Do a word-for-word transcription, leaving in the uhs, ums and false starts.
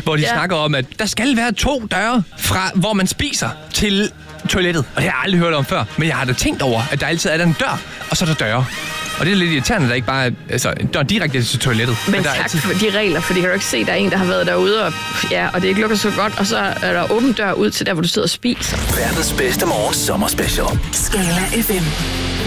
hvor de Ja. snakker om, at der skal være to døre fra, hvor man spiser, til toilettet. Og det har jeg aldrig hørt om før. Men jeg har da tænkt over, at der altid er der en dør, og så er der døre. Og det er lidt irriterende, at der ikke bare er altså, en dør direkte til toilettet. Men, der er tak altid... for de regler, for det kan du ikke se, der er en, der har været derude, og, ja, og det ikke lukker så godt, og så er der åben dør ud til der, hvor du sidder og spiser. Verdens bedste morgen sommerspecial. Skala F M.